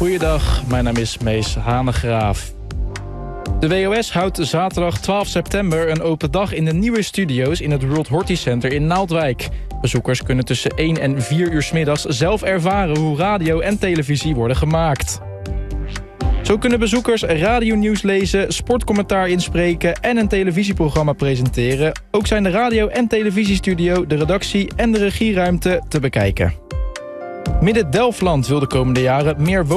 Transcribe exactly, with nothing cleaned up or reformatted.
Goeiedag, mijn naam is Mees Hanegraaf. De W O S houdt zaterdag twaalf september een open dag in de nieuwe studio's in het World Horti Center in Naaldwijk. Bezoekers kunnen tussen één en vier uur 's middags zelf ervaren hoe radio en televisie worden gemaakt. Zo kunnen bezoekers radionieuws lezen, sportcommentaar inspreken en een televisieprogramma presenteren. Ook zijn de radio- en televisiestudio, de redactie en de regieruimte te bekijken. Midden-Delfland wil de komende jaren meer